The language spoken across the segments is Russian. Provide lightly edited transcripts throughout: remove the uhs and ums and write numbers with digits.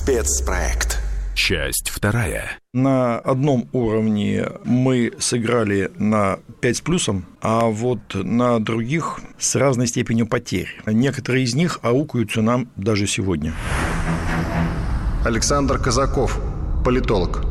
Спецпроект. Часть вторая. На одном уровне мы сыграли на 5 с плюсом, а вот на других с разной степенью потерь. Некоторые из них аукаются нам даже сегодня. Александр Казаков, политолог.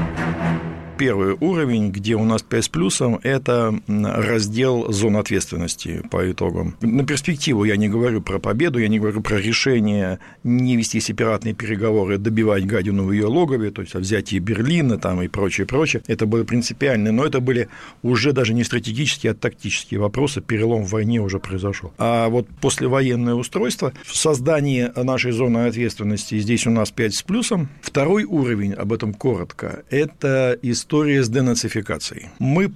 Первый уровень, где у нас 5 с плюсом, это раздел зон ответственности по итогам. На перспективу я не говорю про победу, я не говорю про решение не вести сепаратные переговоры, добивать гадину в ее логове, то есть о взятии Берлина там, и прочее. Это было принципиально, но это были уже даже не стратегические, а тактические вопросы, перелом в войне уже произошел. А вот послевоенное устройство, в создании нашей зоны ответственности здесь у нас 5 с плюсом. Второй уровень, об этом коротко, это история с денацификацией. Мы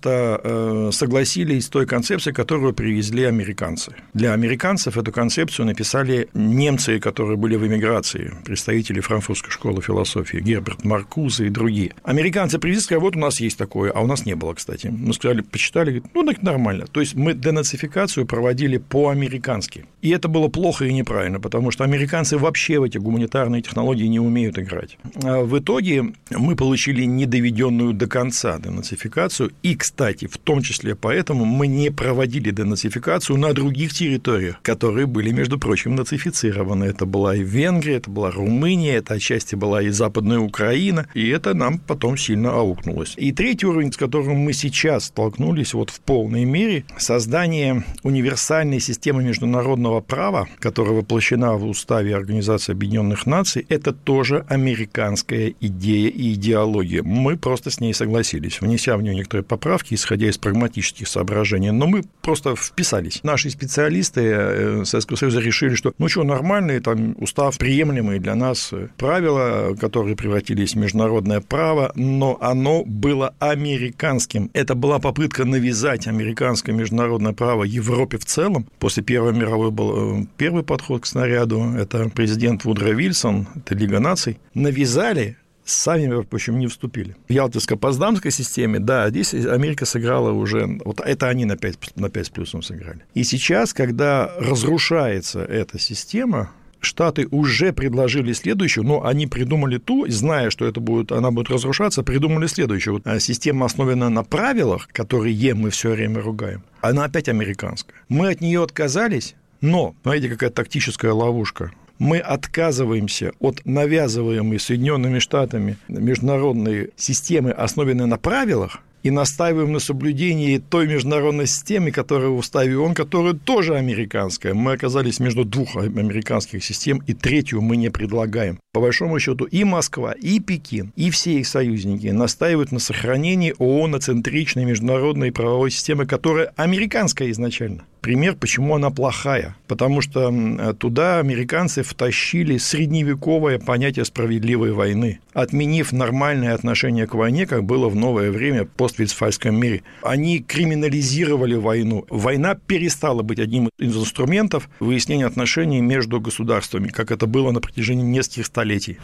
просто согласились с той концепцией, которую привезли американцы. Для американцев эту концепцию написали немцы, которые были в эмиграции, представители франкфуртской школы философии, Герберт Маркузе и другие. Американцы привезли, сказали, вот у нас есть такое, а у нас не было, кстати. Мы сказали, почитали, так нормально. То есть мы денацификацию проводили по-американски. И это было плохо и неправильно, потому что американцы вообще в эти гуманитарные технологии не умеют играть. В итоге мы получили недоведенную до конца денацификацию, и, кстати, в том числе поэтому мы не проводили денацификацию на других территориях, которые были, между прочим, нацифицированы. Это была и Венгрия, это была Румыния, это отчасти была и Западная Украина, и это нам потом сильно аукнулось. И третий уровень, с которым мы сейчас столкнулись вот в полной мере, создание универсальной системы международного права, которая воплощена в уставе Организации Объединенных Наций, это тоже американская идея и идеология. Мы просто с ней согласились, внеся в нее некоторые поправки, исходя из прагматических соображений, но мы просто вписались. Наши специалисты Советского Союза решили, что, нормальный там устав, приемлемый для нас правила, которые превратились в международное право, но оно было американским. Это была попытка навязать американское международное право Европе в целом. После Первой мировой был первый подход к снаряду, это президент Вудро Вильсон, это Лига наций, навязали. Сами, в общем, не вступили. В Ялтинско-Потсдамской системе, да, здесь Америка сыграла уже, вот это они на 5 с плюсом сыграли. И сейчас, когда разрушается эта система, Штаты уже предложили следующую, но они придумали ту, зная, что она будет разрушаться, придумали следующую. Вот система основана на правилах, которые мы все время ругаем, она опять американская. Мы от нее отказались, но, смотрите, какая тактическая ловушка. Мы отказываемся от навязываемой Соединенными Штатами международной системы, основанной на правилах, и настаиваем на соблюдении той международной системы, которая в уставе ООН, которая тоже американская. Мы оказались между двух американских систем, и третью мы не предлагаем. По большому счету и Москва, и Пекин, и все их союзники настаивают на сохранении ООН-центричной международной правовой системы, которая американская изначально. Пример, почему она плохая. Потому что туда американцы втащили средневековое понятие справедливой войны, отменив нормальное отношение к войне, как было в новое время поствестфальском мире. Они криминализировали войну. Война перестала быть одним из инструментов выяснения отношений между государствами, как это было на протяжении нескольких столетий.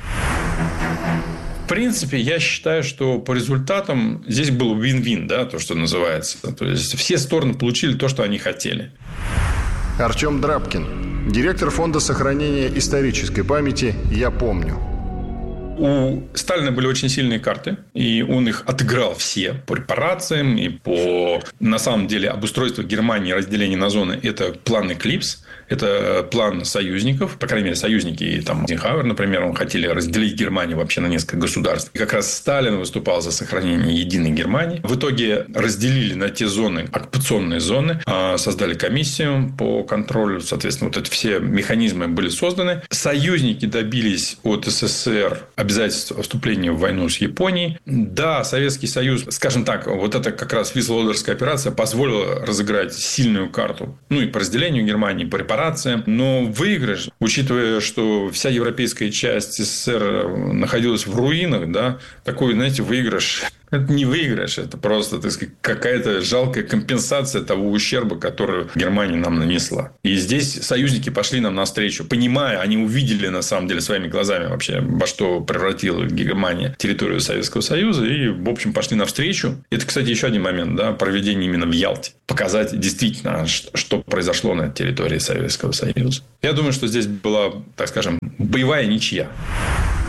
В принципе, я считаю, что по результатам здесь был win-win, да, то, что называется. То есть все стороны получили то, что они хотели. Артем Драбкин, директор Фонда сохранения исторической памяти «Я помню». У Сталина были очень сильные карты, и он их отыграл все по репарациям и по, на самом деле, обустройству Германии, разделение на зоны. Это план «Эклипс», это план союзников, по крайней мере, союзники, и там Эйзенхауэр, например, он хотели разделить Германию вообще на несколько государств. И как раз Сталин выступал за сохранение единой Германии. В итоге разделили на те зоны, оккупационные зоны, создали комиссию по контролю, соответственно, вот эти все механизмы были созданы. Союзники добились от СССР обязательств вступления в войну с Японией. Да, Советский Союз, скажем так, вот это как раз Вислоудерская операция позволила разыграть сильную карту, и по разделению Германии, по репарациям. Но выигрыш, учитывая, что вся европейская часть СССР находилась в руинах, да, такой, знаете, выигрыш. Это не выигрыш, это просто, так сказать, какая-то жалкая компенсация того ущерба, который Германия нам нанесла. И здесь союзники пошли нам навстречу, понимая, они увидели на самом деле своими глазами вообще, во что превратила Германия территорию Советского Союза, и, в общем, пошли навстречу. Это, кстати, еще один момент, да, проведение именно в Ялте. Показать действительно, что произошло на территории Советского Союза. Я думаю, что здесь была, так скажем, боевая ничья.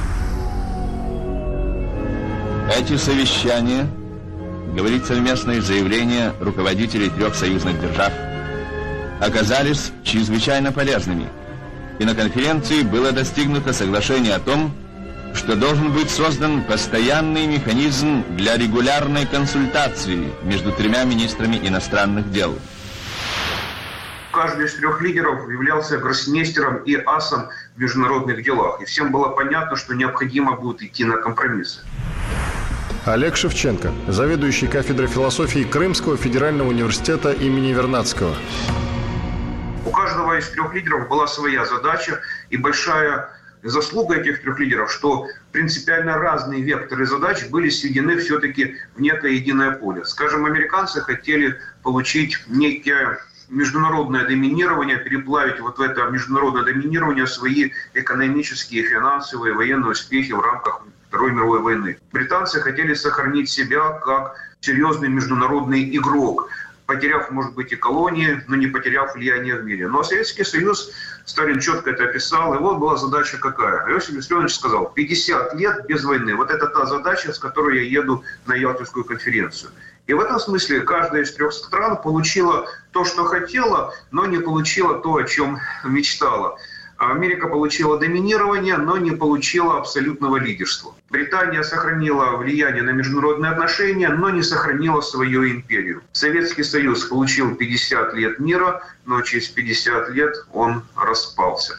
Эти совещания, говорит совместное заявление руководителей 3 союзных держав, оказались чрезвычайно полезными. И на конференции было достигнуто соглашение о том, что должен быть создан постоянный механизм для регулярной консультации между 3 министрами иностранных дел. Каждый из 3 лидеров являлся гроссмейстером и асом в международных делах. И всем было понятно, что необходимо будет идти на компромиссы. Олег Шевченко, заведующий кафедрой философии Крымского федерального университета имени Вернадского. У каждого из 3 лидеров была своя задача, и большая заслуга этих 3 лидеров, что принципиально разные векторы задач были сведены все-таки в некое единое поле. Скажем, американцы хотели получить некое международное доминирование, переплавить вот в это международное доминирование свои экономические, финансовые, военные успехи в рамках Второй мировой войны. Британцы хотели сохранить себя как серьезный международный игрок, потеряв, может быть, и колонии, но не потеряв влияние в мире. Но Советский Союз, Сталин четко это описал, и вот была задача какая. Иосиф Виссарионович сказал, 50 лет без войны. Вот это та задача, с которой я еду на Ялтинскую конференцию. И в этом смысле каждая из 3 стран получила то, что хотела, но не получила то, о чем мечтала. Америка получила доминирование, но не получила абсолютного лидерства. Британия сохранила влияние на международные отношения, но не сохранила свою империю. Советский Союз получил 50 лет мира, но через 50 лет он распался.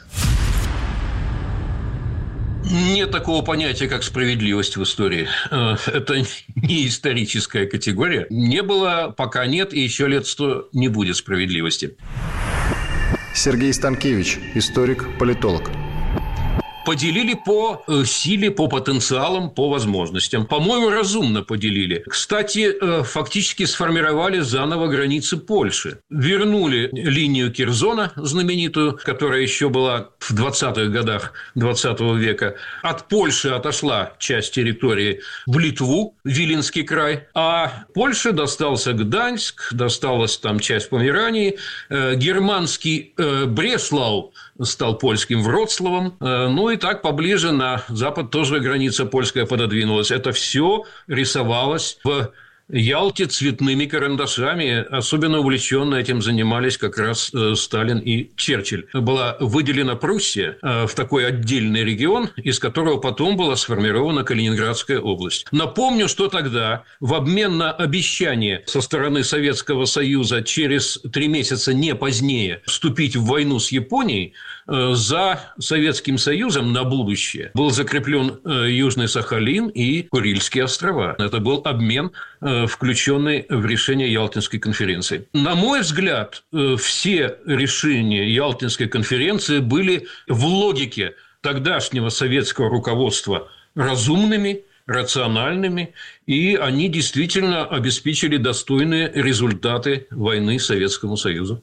Нет такого понятия, как справедливость в истории. Это не историческая категория. Не было, пока нет, и еще лет 100 не будет справедливости. Сергей Станкевич, историк, политолог. Поделили по силе, по потенциалам, по возможностям. По-моему, разумно поделили. Кстати, фактически сформировали заново границы Польши. Вернули линию Керзона, знаменитую, которая еще была в 20-х годах 20 века. От Польши отошла часть территории в Литву, Виленский край. А Польше достался Гданьск, досталась там часть Померании. Германский Бреслау стал польским Вроцлавом. Ну и так поближе на запад тоже граница польская пододвинулась. Это все рисовалось в Ялте цветными карандашами. Особенно увлеченно этим занимались как раз Сталин и Черчилль. Была выделена Пруссия в такой отдельный регион, из которого потом была сформирована Калининградская область. Напомню, что тогда в обмен на обещание со стороны Советского Союза через 3 месяца, не позднее, вступить в войну с Японией, за Советским Союзом на будущее был закреплен Южный Сахалин и Курильские острова. Это был обмен, включенный в решение Ялтинской конференции. На мой взгляд, все решения Ялтинской конференции были в логике тогдашнего советского руководства разумными, рациональными, и они действительно обеспечили достойные результаты войны Советскому Союзу.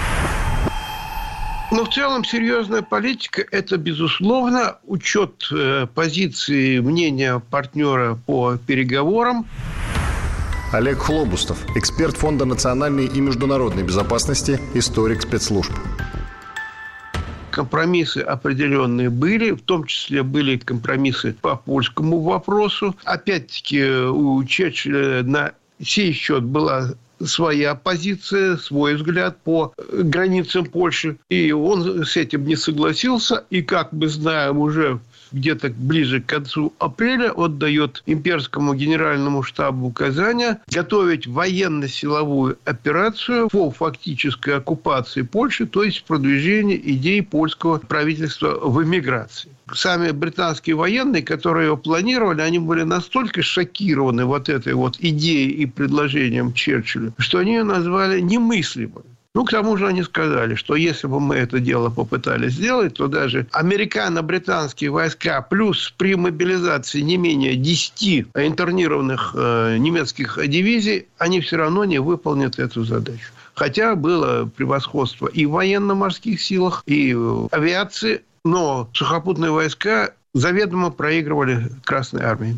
Но в целом серьезная политика – это, безусловно, учет позиции, мнения партнера по переговорам. Олег Хлобустов, эксперт Фонда национальной и международной безопасности, историк спецслужб. Компромиссы определенные были, в том числе были компромиссы по польскому вопросу. Опять-таки у Черчилля на сей счет была своя позиция, свой взгляд по границам Польши. И он с этим не согласился. И, как мы знаем, уже где-то ближе к концу апреля он дает имперскому генеральному штабу указания готовить военно-силовую операцию по фактической оккупации Польши, то есть продвижение идей польского правительства в эмиграции. Сами британские военные, которые его планировали, они были настолько шокированы вот этой вот идеей и предложением Черчилля, что они ее назвали немыслимой. Ну, к тому же они сказали, что если бы мы это дело попытались сделать, то даже американо-британские войска плюс при мобилизации не менее 10 интернированных немецких дивизий, они все равно не выполнят эту задачу. Хотя было превосходство и в военно-морских силах, и в авиации, но сухопутные войска заведомо проигрывали Красной армии.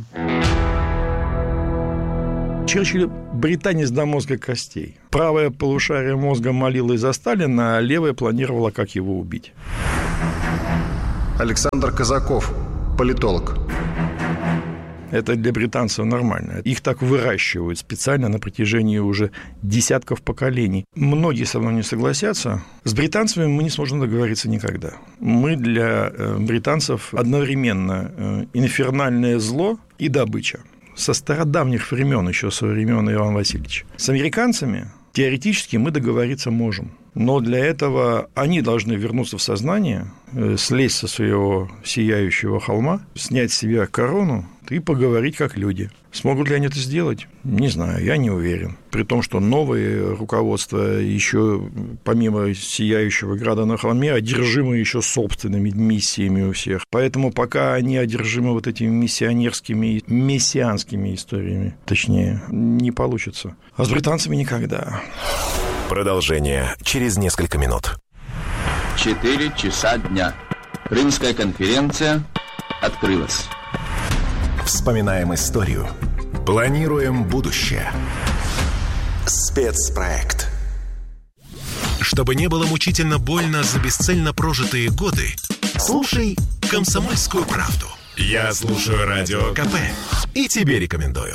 Черчилль британец до мозга костей. Правое полушарие мозга молилось за Сталина, а левое планировало, как его убить. Александр Казаков, политолог. Это для британцев нормально. Их так выращивают специально на протяжении уже десятков поколений. Многие со мной не согласятся. С британцами мы не сможем договориться никогда. Мы для британцев одновременно инфернальное зло и добыча. Со стародавних времен, еще со времен Ивана Васильевича. С американцами теоретически мы договориться можем. Но для этого они должны вернуться в сознание, слезть со своего сияющего холма, снять с себя корону и поговорить как люди. Смогут ли они это сделать? Не знаю, я не уверен. При том, что новое руководство еще, помимо сияющего града на холме, одержимы еще собственными миссиями у всех. Поэтому пока они одержимы вот этими миссионерскими, мессианскими историями, точнее, не получится. А с британцами никогда. Продолжение через несколько минут. 4 часа дня. Крымская конференция открылась. Вспоминаем историю. Планируем будущее. Спецпроект. Чтобы не было мучительно больно за бесцельно прожитые годы, слушай «Комсомольскую правду». Я слушаю Радио КП и тебе рекомендую.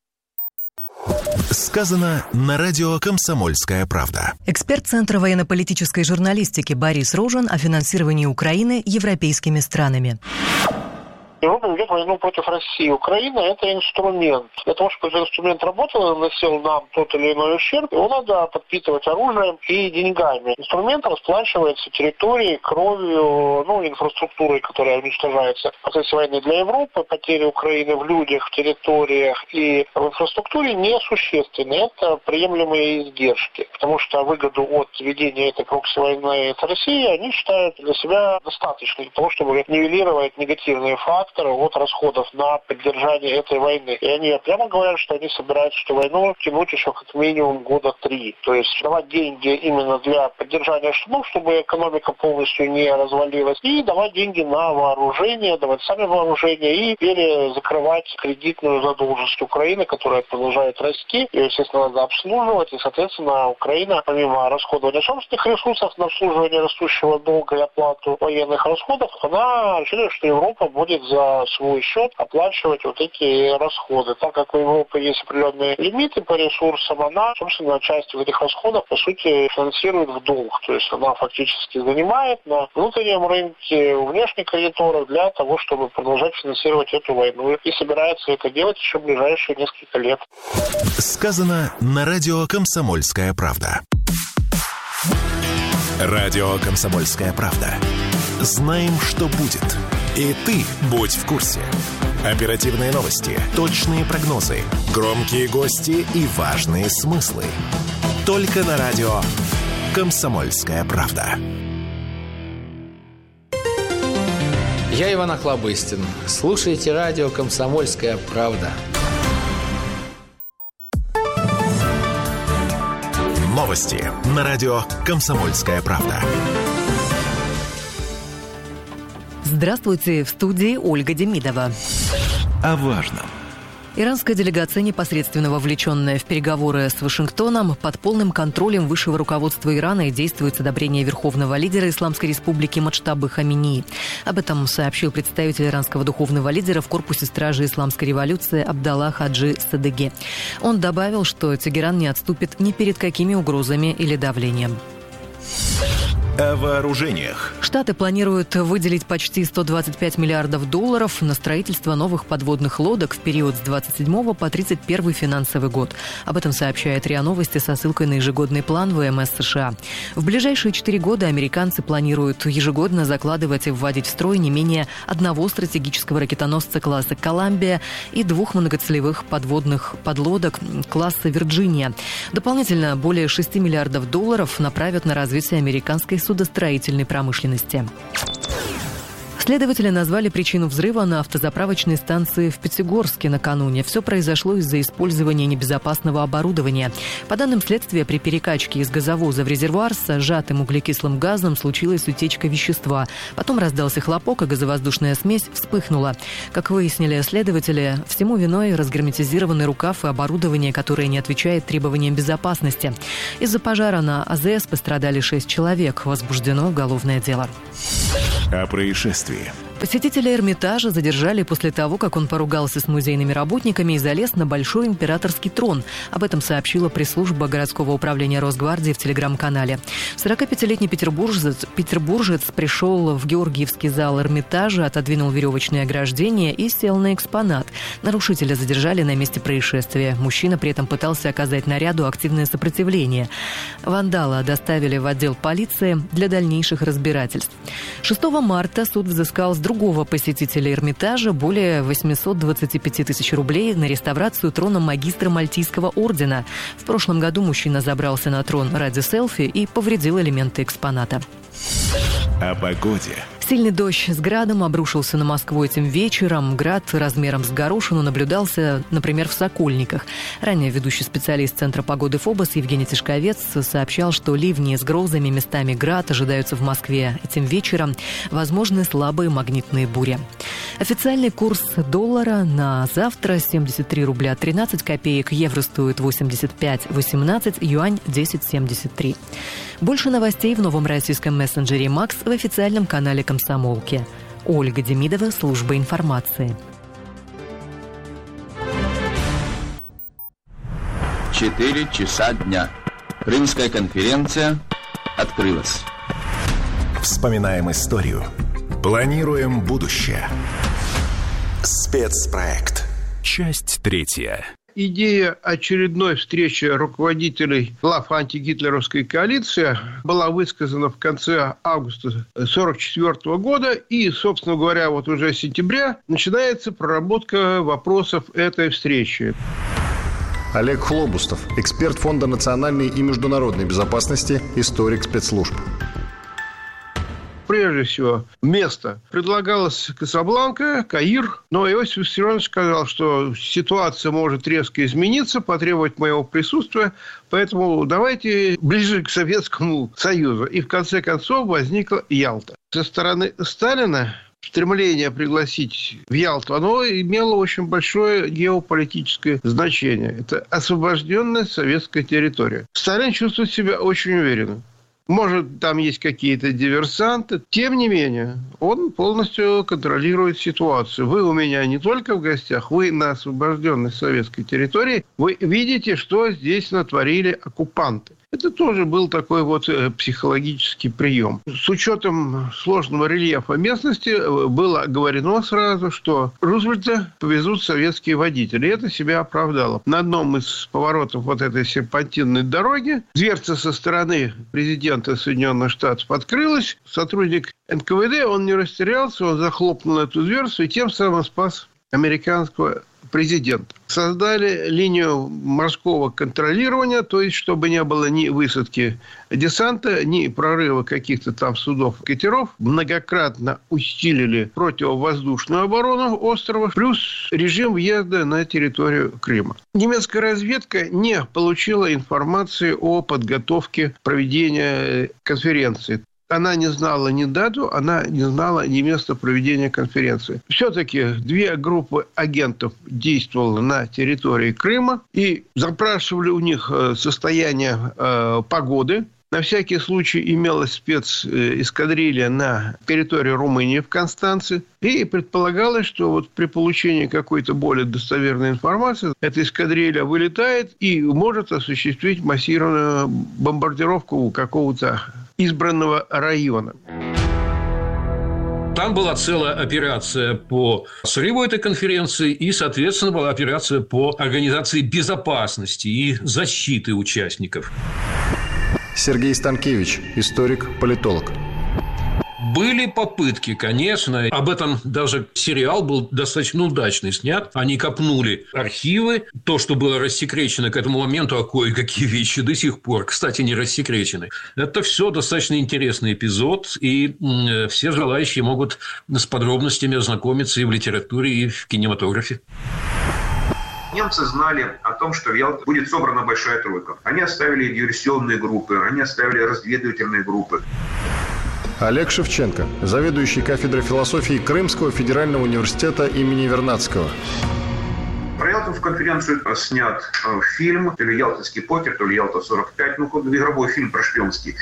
Сказано на радио «Комсомольская правда». Эксперт Центра военно-политической журналистики Борис Рожин о финансировании Украины европейскими странами. Европа ведет войну против России. Украина – это инструмент. Для того, чтобы этот инструмент работал и наносил нам тот или иной ущерб, его надо подпитывать оружием и деньгами. Инструмент расплачивается территорией, кровью, инфраструктурой, которая уничтожается в процессе войны. Для Европы потери Украины в людях, в территориях и в инфраструктуре несущественны. Это приемлемые издержки. Потому что выгоду от ведения этой прокси-войны с Россией они считают для себя достаточной для того, чтобы нивелировать негативные факторы от расходов на поддержание этой войны. И они прямо говорят, что они собираются эту войну тянуть еще как минимум 3 года. То есть давать деньги именно для поддержания штабов, чтобы экономика полностью не развалилась, и давать деньги на вооружение, давать сами вооружения и перезакрывать кредитную задолженность Украины, которая продолжает расти. Ее, естественно, надо обслуживать, и, соответственно, Украина, помимо расходования собственных ресурсов на обслуживание растущего долга и оплату военных расходов, она считает, что Европа будет за свой счет оплачивать вот эти расходы. Так как у Европы есть определенные лимиты по ресурсам, она, собственно, часть этих расходов, по сути, финансирует в долг. То есть она фактически занимает на внутреннем рынке, у внешних кредиторов для того, чтобы продолжать финансировать эту войну. И собирается это делать еще в ближайшие несколько лет. Сказано на радио «Комсомольская правда». Радио «Комсомольская правда». Знаем, что будет. И ты будь в курсе. Оперативные новости, точные прогнозы, громкие гости и важные смыслы. Только на радио «Комсомольская правда». Я Иван Охлобыстин. Слушайте радио «Комсомольская правда». Новости на радио «Комсомольская правда». Здравствуйте, в студии Ольга Демидова. О важном. Иранская делегация, непосредственно вовлеченная в переговоры с Вашингтоном, под полным контролем высшего руководства Ирана и действует с одобрения верховного лидера Исламской Республики Муджтабы Хаминеи. Об этом сообщил представитель иранского духовного лидера в корпусе стражи Исламской революции Абдалла Хаджи Садыги. Он добавил, что Тегеран не отступит ни перед какими угрозами или давлением. О вооружениях. Штаты планируют выделить почти $125 миллиардов на строительство новых подводных лодок в период с 27 по 31 финансовый год. Об этом сообщает РИА Новости со ссылкой на ежегодный план ВМС США. В ближайшие 4 года американцы планируют ежегодно закладывать и вводить в строй не менее одного стратегического ракетоносца класса «Коламбия» и 2 многоцелевых подводных подлодок класса «Вирджиния». Дополнительно более $6 миллиардов направят на развитие американской судостроительной промышленности. Следователи назвали причину взрыва на автозаправочной станции в Пятигорске накануне. Все произошло из-за использования небезопасного оборудования. По данным следствия, при перекачке из газовоза в резервуар с сжатым углекислым газом случилась утечка вещества. Потом раздался хлопок, и газовоздушная смесь вспыхнула. Как выяснили следователи, всему виной разгерметизированный рукав и оборудование, которое не отвечает требованиям безопасности. Из-за пожара на АЗС пострадали 6 человек. Возбуждено уголовное дело. О происшествии. Посетителя Эрмитажа задержали после того, как он поругался с музейными работниками и залез на большой императорский трон. Об этом сообщила пресс-служба городского управления Росгвардии в телеграм-канале. 45-летний петербуржец пришел в Георгиевский зал Эрмитажа, отодвинул веревочное ограждение и сел на экспонат. Нарушителя задержали на месте происшествия. Мужчина при этом пытался оказать наряду активное сопротивление. Вандала доставили в отдел полиции для дальнейших разбирательств. 6 марта суд взыскал с другого посетителя Эрмитажа более 825 тысяч рублей на реставрацию трона магистра Мальтийского ордена. В прошлом году мужчина забрался на трон ради селфи и повредил элементы экспоната. О погоде. Сильный дождь с градом обрушился на Москву этим вечером. Град размером с горошину наблюдался, например, в Сокольниках. Ранее ведущий специалист Центра погоды ФОБОС Евгений Тишковец сообщал, что ливни с грозами, местами град ожидаются в Москве. Этим вечером возможны слабые магнитные бури. Официальный курс доллара на завтра 73 рубля 13 копеек, евро стоит 85,18, юань 10,73. Больше новостей в новом российском мессенджере «Макс» в официальном канале «Комсомолки». Ольга Демидова, служба информации. 4 часа дня. Крымская конференция открылась. Вспоминаем историю. Планируем будущее. Спецпроект. Часть 3. Идея очередной встречи руководителей глав антигитлеровской коалиции была высказана в конце августа 1944 года. И, собственно говоря, вот уже с сентября начинается проработка вопросов этой встречи. Олег Хлобустов, эксперт Фонда национальной и международной безопасности, историк спецслужб. Прежде всего, место. Предлагалось Касабланка, Каир, но Иосиф Виссарионович сказал, что ситуация может резко измениться, потребовать моего присутствия, поэтому давайте ближе к Советскому Союзу. И в конце концов возникла Ялта. Со стороны Сталина стремление пригласить в Ялту, оно имело очень большое геополитическое значение. Это освобожденная советская территория. Сталин чувствует себя очень уверенно. Может, там есть какие-то диверсанты. Тем не менее, он полностью контролирует ситуацию. Вы у меня не только в гостях, вы на освобожденной советской территории. Вы видите, что здесь натворили оккупанты. Это тоже был такой вот психологический прием. С учетом сложного рельефа местности было оговорено сразу, что Рузвельта повезут советские водители. И это себя оправдало. На одном из поворотов вот этой серпантинной дороги дверца со стороны президента Соединенных Штатов открылась. Сотрудник НКВД, он не растерялся, он захлопнул эту дверцу и тем самым спас американского президента. Создали линию морского контролирования, то есть, чтобы не было ни высадки десанта, ни прорыва каких-то там судов, катеров. Многократно усилили противовоздушную оборону острова, плюс режим въезда на территорию Крыма. Немецкая разведка не получила информации о подготовке проведения конференции. Она не знала ни дату, она не знала ни место проведения конференции. Все-таки 2 группы агентов действовали на территории Крыма и запрашивали у них состояние погоды. На всякий случай имелась спецэскадрилья на территории Румынии в Констанце. И предполагалось, что вот при получении какой-то более достоверной информации эта эскадрилья вылетает и может осуществить массированную бомбардировку какого-то избранного района. Там была целая операция по срыву этой конференции и, соответственно, была операция по организации безопасности и защиты участников. Сергей Станкевич, историк, политолог. Были попытки, конечно. Об этом даже сериал был достаточно удачный снят. Они копнули архивы. То, что было рассекречено к этому моменту, а кое-какие вещи до сих пор, кстати, не рассекречены. Это все достаточно интересный эпизод. И все желающие могут с подробностями ознакомиться и в литературе, и в кинематографе. Немцы знали о том, что в Ялте будет собрана большая тройка. Они оставили диверсионные группы, они оставили разведывательные группы. Олег Шевченко, заведующий кафедрой философии Крымского федерального университета имени Вернадского. Про Ялтинскую конференцию снят фильм, то ли «Ялтинский покер», то ли «Ялта-45», игровой фильм про шпионский.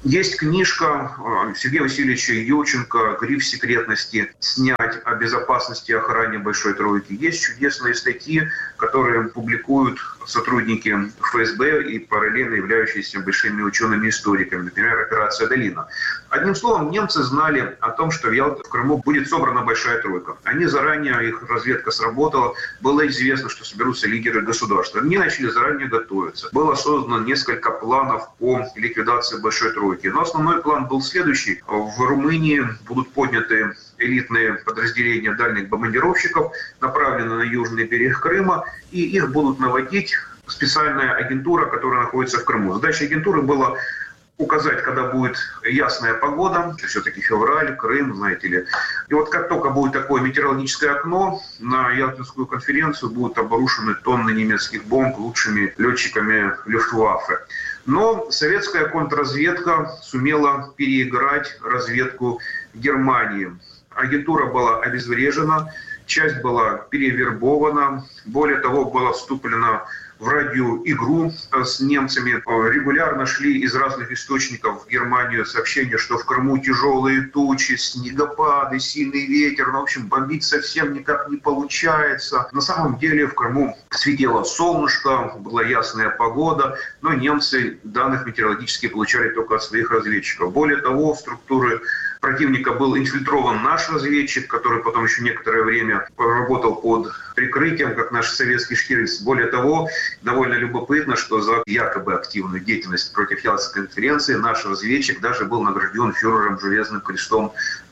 Есть книжка Сергея Васильевича Юрченко «Гриф секретности. Снять о безопасности и охране Большой Тройки». Есть чудесные статьи, которые публикуют сотрудники ФСБ и параллельно являющиеся большими учеными-историками, например, операция «Долина». Одним словом, немцы знали о том, что в Ялте, в Крыму будет собрана Большая Тройка. Они заранее, их разведка сработала, было известно, что соберутся лидеры государства. Они начали заранее готовиться. Было создано несколько планов по ликвидации Большой Тройки. Но основной план был следующий. В Румынии будут подняты элитные подразделения дальних бомбардировщиков, направленные на южный берег Крыма, и их будут наводить специальная агентура, которая находится в Крыму. Задача агентуры была указать, когда будет ясная погода, все-таки февраль, Крым, знаете ли. И вот как только будет такое метеорологическое окно, на Ялтинскую конференцию будут обрушены тонны немецких бомб лучшими летчиками Люфтваффе. Но советская контрразведка сумела переиграть разведку Германии. Агентура была обезврежена, часть была перевербована, более того, была вступлена в радиоигру с немцами. Регулярно шли из разных источников в Германию сообщения, что в Крыму тяжелые тучи, снегопады, сильный ветер. В общем, бомбить совсем никак не получается. На самом деле в Крыму светило солнышко, была ясная погода, но немцы данных метеорологически получали только от своих разведчиков. Более того, в структуры противника был инфильтрован наш разведчик, который потом еще некоторое время работал под прикрытием, как наш советский Штирлиц. Более того, довольно любопытно, что за якобы активную деятельность против Ялтинской конференции наш разведчик даже был награжден фюрером Железным крестом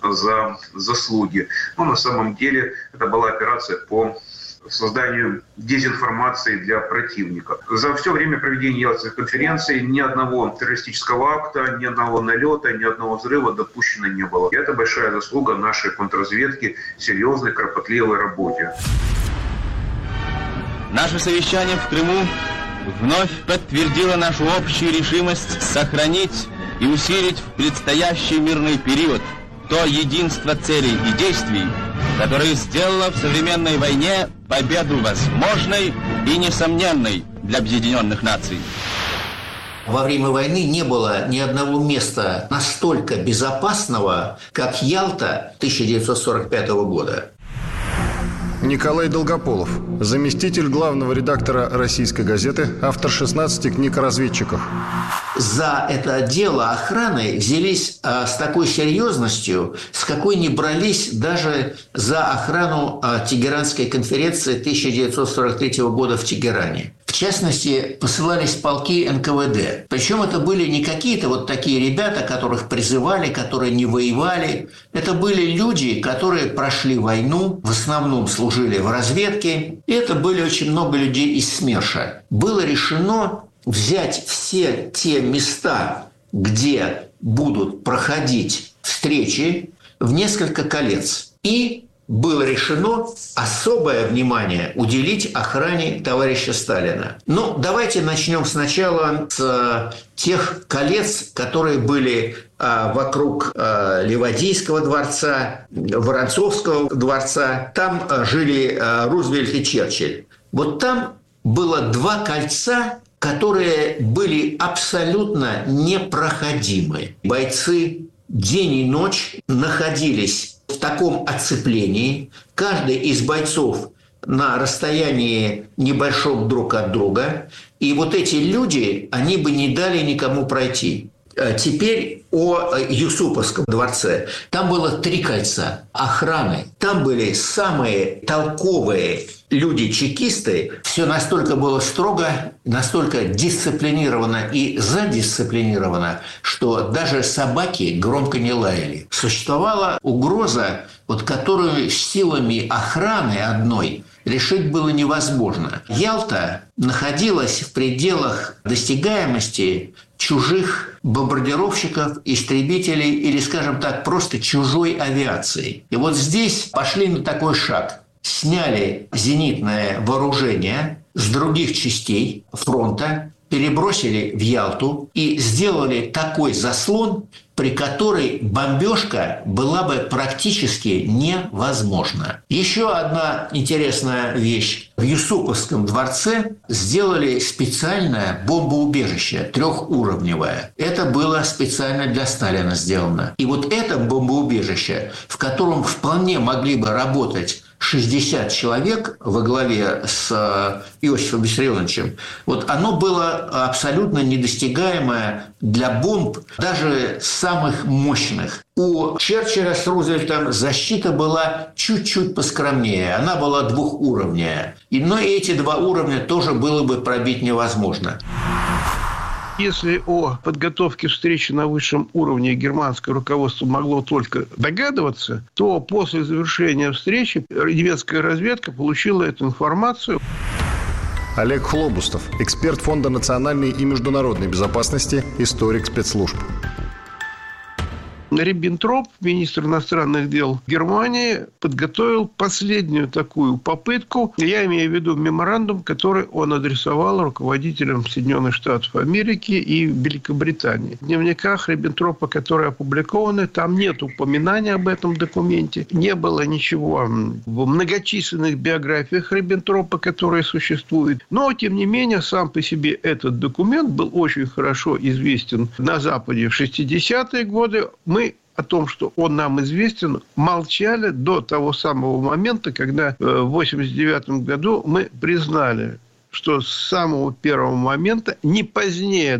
за заслуги. Но на самом деле это была операция по созданию дезинформации для противника. За все время проведения Ялтинской конференции ни одного террористического акта, ни одного налета, ни одного взрыва допущено не было. И это большая заслуга нашей контрразведки, серьезной, кропотливой работе. Наше совещание в Крыму вновь подтвердило нашу общую решимость сохранить и усилить в предстоящий мирный период то единство целей и действий, которое сделало в современной войне победу возможной и несомненной для объединенных наций. Во время войны не было ни одного места настолько безопасного, как Ялта 1945 года. Николай Долгополов, заместитель главного редактора «Российской газеты», автор 16 книг о разведчиках. За это дело охраны взялись с такой серьезностью, с какой не брались даже за охрану Тегеранской конференции 1943 года в Тегеране. В частности, посылались полки НКВД. Причем это были не какие-то вот такие ребята, которых призывали, которые не воевали. Это были люди, которые прошли войну, в основном служили в разведке. И это были очень много людей из СМЕРШа. Было решено взять все те места, где будут проходить встречи, в несколько колец. И было решено особое внимание уделить охране товарища Сталина. Ну, давайте начнем сначала с тех колец, которые были вокруг Ливадийского дворца, Воронцовского дворца. Там жили Рузвельт и Черчилль. Вот там было два кольца, которые были абсолютно непроходимы. Бойцы день и ночь находились в таком оцеплении, каждый из бойцов на расстоянии небольшом друг от друга, и вот эти люди, они бы не дали никому пройти. Теперь о Юсуповском дворце. Там было 3 кольца охраны. Там были самые толковые люди-чекисты. Все настолько было строго, настолько дисциплинировано и задисциплинировано, что даже собаки громко не лаяли. Существовала угроза, вот, которую силами охраны одной решить было невозможно. Ялта находилась в пределах досягаемости чужих бомбардировщиков, истребителей или, скажем так, просто чужой авиации. И вот здесь пошли на такой шаг. Сняли зенитное вооружение с других частей фронта перебросили в Ялту и сделали такой заслон, при которой бомбежка была бы практически невозможна. Еще одна интересная вещь. В Юсуповском дворце сделали специальное бомбоубежище, трехуровневое. Это было специально для Сталина сделано. И вот это бомбоубежище, в котором вполне могли бы работать 60 человек во главе с Иосифом Виссарионовичем, вот оно было абсолютно недостигаемое для бомб, даже самых мощных. У Черчилля с Рузвельтом защита была чуть-чуть поскромнее. Она была двухуровневая. Но эти два уровня тоже было бы пробить невозможно. Если о подготовке встречи на высшем уровне германское руководство могло только догадываться, то после завершения встречи немецкая разведка получила эту информацию. Олег Хлобустов, эксперт Фонда национальной и международной безопасности, историк спецслужб. Риббентроп, министр иностранных дел Германии, подготовил последнюю такую попытку. Я имею в виду меморандум, который он адресовал руководителям Соединенных Штатов Америки и Великобритании. В дневниках Риббентропа, которые опубликованы, там нет упоминания об этом документе. Не было ничего в многочисленных биографиях Риббентропа, которые существуют. Но, тем не менее, сам по себе этот документ был очень хорошо известен на Западе в 60-е годы. Мы о том, что он нам известен, молчали до того самого момента, когда в 1989 году мы признали, что с самого первого момента, не позднее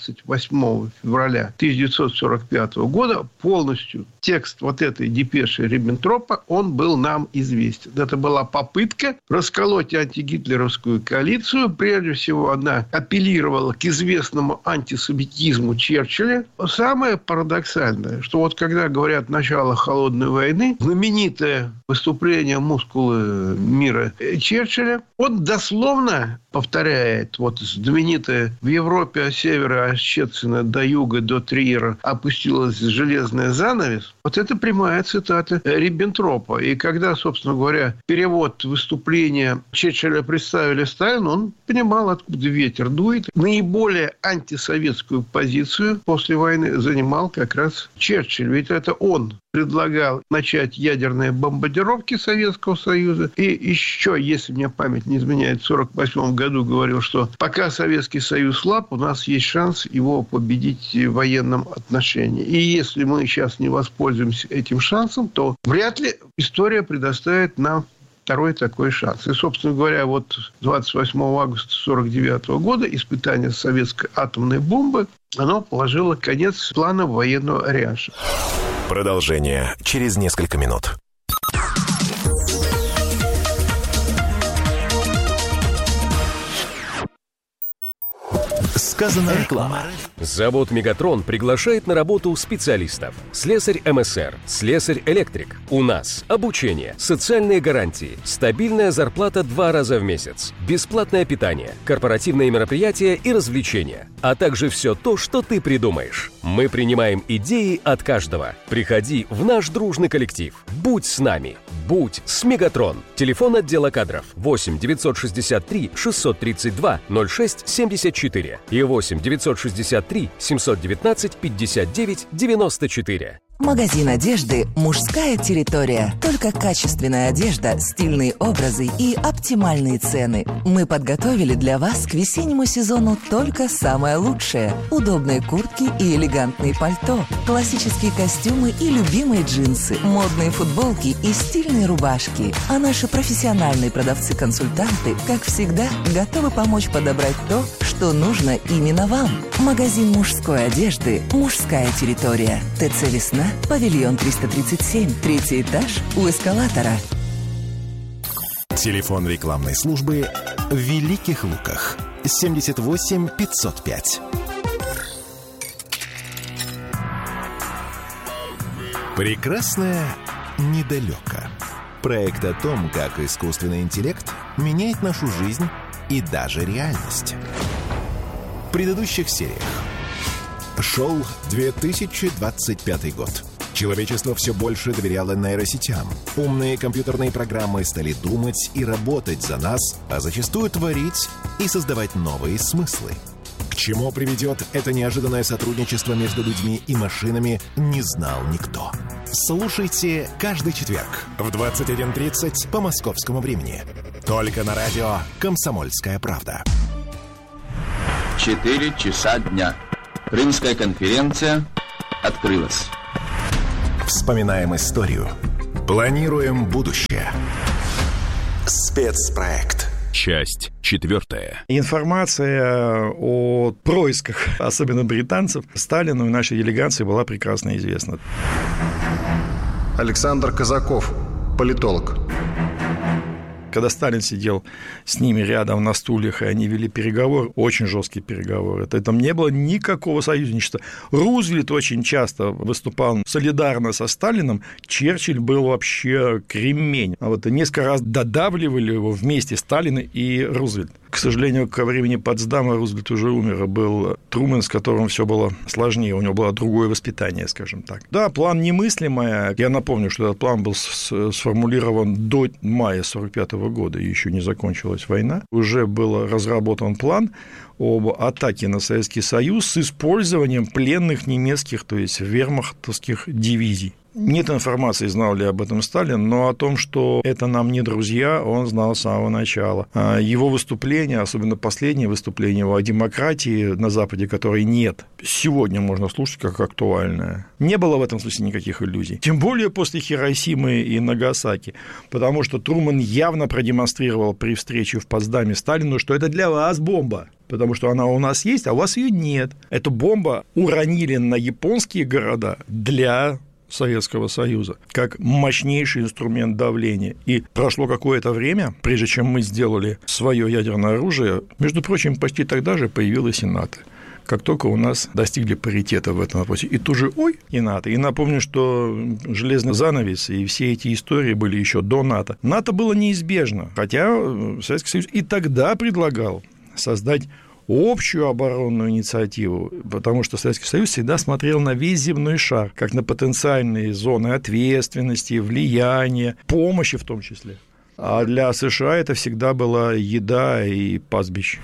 28 февраля 1945 года, полностью текст вот этой депеши Риббентропа, он был нам известен. Это была попытка расколоть антигитлеровскую коалицию. Прежде всего, она апеллировала к известному антисемитизму Черчилля. Самое парадоксальное, что вот когда говорят «начало холодной войны», знаменитое выступление «Мускулы мира» Черчилля, он дословно повторяет вот знаменитое «В Европе от севера, от Щецина до юга, до Триера опустилась железная занавес». Вот это прямая цитата Риббентропа. И когда, собственно говоря, перевод выступления Черчилля представили Сталину, он понимал, откуда ветер дует. Наиболее антисоветскую позицию после войны занимал как раз Черчилль. Ведь это он предлагал начать ядерные бомбардировки Советского Союза. И еще, если мне память не изменяет, в 1948 году говорил, что пока Советский Союз слаб, у нас есть шанс его победить в военном отношении. И если мы сейчас не воспользуемся этим шансом, то вряд ли история предоставит нам второй такой шанс. И, собственно говоря, вот 28 августа 1949 года испытание советской атомной бомбы, оно положило конец планам военного реакции. Продолжение через несколько минут. Сказано реклама. Завод «Мегатрон» приглашает на работу специалистов. Слесарь МСР, слесарь-электрик. У нас обучение, социальные гарантии, стабильная зарплата 2 раза в месяц, бесплатное питание, корпоративные мероприятия и развлечения, а также все то, что ты придумаешь. Мы принимаем идеи от каждого. Приходи в наш дружный коллектив. Будь с нами. Будь с «Мегатрон». Телефон отдела кадров 8 963 632 06 74 и 8 963 719 59 94. Магазин одежды «Мужская территория». Только качественная одежда, стильные образы и оптимальные цены. Мы подготовили для вас к весеннему сезону только самое лучшее. Удобные куртки и элегантные пальто, классические костюмы и любимые джинсы, модные футболки и стильные рубашки. А наши профессиональные продавцы-консультанты, как всегда, готовы помочь подобрать то, что нужно именно вам. Магазин мужской одежды «Мужская территория». ТЦ «Весна», павильон 337, 3-й этаж, у эскалатора. Телефон рекламной службы в Великих Луках 78 505. Прекрасное недалеко. Проект о том, как искусственный интеллект меняет нашу жизнь и даже реальность. В предыдущих сериях. Шел 2025 год. Человечество все больше доверяло нейросетям. Умные компьютерные программы стали думать и работать за нас, а зачастую творить и создавать новые смыслы. К чему приведет это неожиданное сотрудничество между людьми и машинами, не знал никто. Слушайте каждый четверг в 21:30 по московскому времени. Только на радио «Комсомольская правда». 4 часа дня. Крымская конференция открылась. Вспоминаем историю. Планируем будущее. Спецпроект. Часть 4. Информация о происках, особенно британцев, Сталину и нашей делегации была прекрасно известна. Александр Казаков, политолог. Когда Сталин сидел с ними рядом на стульях, и они вели переговоры, очень жесткие переговоры, там не было никакого союзничества. Рузвельт очень часто выступал солидарно со Сталином, Черчилль был вообще кремень. А вот несколько раз додавливали его вместе Сталин и Рузвельт. К сожалению, ко времени Потсдама Рузвельт уже умер, был Трумэн, с которым все было сложнее, у него было другое воспитание, скажем так. Да, план немыслимый. Я напомню, что этот план был сформулирован до мая 1945 года, и еще не закончилась война. Уже был разработан план об атаке на Советский Союз с использованием пленных немецких, то есть вермахтовских дивизий. Нет информации, знал ли об этом Сталин, но о том, что это нам не друзья, он знал с самого начала. Его выступление, особенно последнее выступление его о демократии на Западе, которой нет, сегодня можно слушать как актуальное. Не было в этом смысле никаких иллюзий. Тем более после Хиросимы и Нагасаки, потому что Трумэн явно продемонстрировал при встрече в Потсдаме Сталину, что это для вас бомба. Потому что она у нас есть, а у вас ее нет. Эту бомбу уронили на японские города для Советского Союза, как мощнейший инструмент давления. И прошло какое-то время, прежде чем мы сделали свое ядерное оружие, между прочим, почти тогда же появилась и НАТО. Как только у нас достигли паритета в этом вопросе. И тут же, и НАТО. И напомню, что железный занавес и все эти истории были еще до НАТО. НАТО было неизбежно, хотя Советский Союз и тогда предлагал создать общую оборонную инициативу, потому что Советский Союз всегда смотрел на весь земной шар, как на потенциальные зоны ответственности, влияния, помощи в том числе. А для США это всегда была еда и пастбище.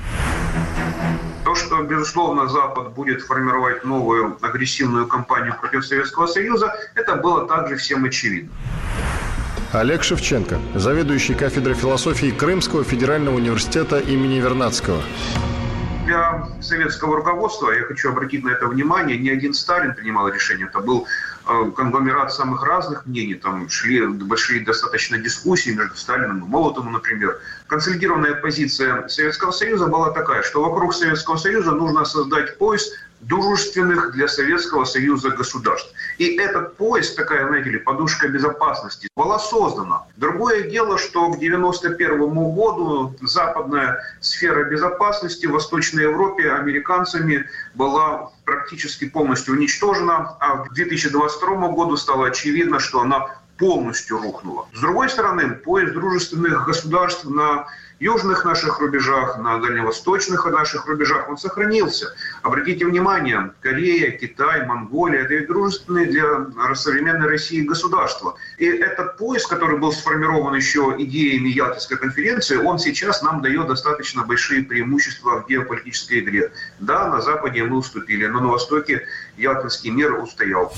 То, что, безусловно, Запад будет формировать новую агрессивную кампанию против Советского Союза, это было также всем очевидно. Олег Шевченко, заведующий кафедрой философии Крымского федерального университета имени Вернадского. Для советского руководства, я хочу обратить на это внимание, не один Сталин принимал решение, это был конгломерат самых разных мнений, там шли большие достаточно дискуссии между Сталиным и Молотовым, например. Консолидированная позиция Советского Союза была такая, что вокруг Советского Союза нужно создать пояс дружественных для Советского Союза государств. И этот пояс, такая, знаете ли, подушка безопасности, была создана. Другое дело, что к 1991 году западная сфера безопасности в Восточной Европе американцами была практически полностью уничтожена, а к 2022 году стало очевидно, что она полностью рухнула. С другой стороны, пояс дружественных государств на южных наших рубежах, на дальневосточных наших рубежах, он сохранился. Обратите внимание, Корея, Китай, Монголия – это и дружественные для современной России государства. И этот пояс, который был сформирован еще идеями Ялтинской конференции, он сейчас нам дает достаточно большие преимущества в геополитической игре. Да, на Западе мы уступили, но на Востоке Ялтинский мир устоял.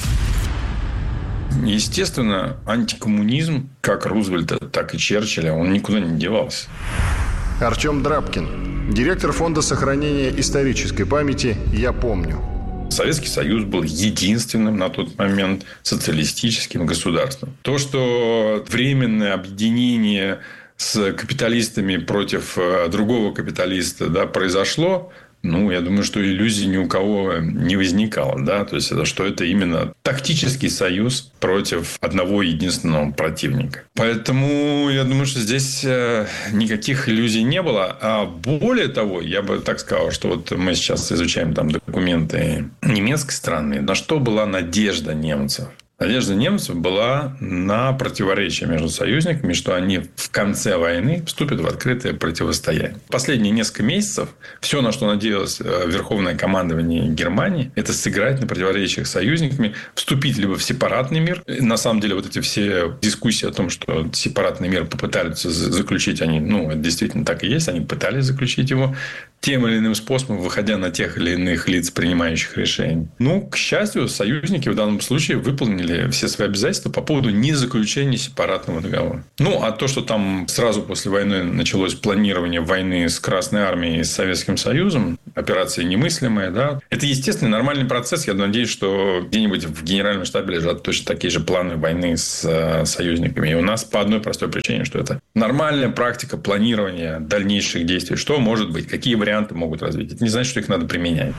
Естественно, антикоммунизм, как Рузвельта, так и Черчилля, он никуда не девался. Артем Драбкин, директор Фонда сохранения исторической памяти «Я помню». Советский Союз был единственным на тот момент социалистическим государством. То, что временное объединение с капиталистами против другого капиталиста, да, произошло, я думаю, что иллюзий ни у кого не возникало. Да? То есть, что это именно тактический союз против одного единственного противника. Поэтому я думаю, что здесь никаких иллюзий не было. А более того, я бы так сказал, что вот мы сейчас изучаем там документы немецкой страны, на что была надежда немцев. Надежда немцев была на противоречие между союзниками, что они в конце войны вступят в открытое противостояние. Последние несколько месяцев все, на что надеялось Верховное командование Германии, это сыграть на противоречиях с союзниками, вступить либо в сепаратный мир. На самом деле, вот эти все дискуссии о том, что сепаратный мир попытаются заключить, они, это действительно так и есть, они пытались заключить его тем или иным способом, выходя на тех или иных лиц, принимающих решения. К счастью, союзники в данном случае выполнили все свои обязательства по поводу незаключения сепаратного договора. А то, что там сразу после войны началось планирование войны с Красной Армией и с Советским Союзом, операция немыслимая, да, это естественный, нормальный процесс. Я надеюсь, что где-нибудь в генеральном штабе лежат точно такие же планы войны с союзниками. И у нас по одной простой причине, что это нормальная практика планирования дальнейших действий. Что может быть? Какие варианты могут развить? Это не значит, что их надо применять.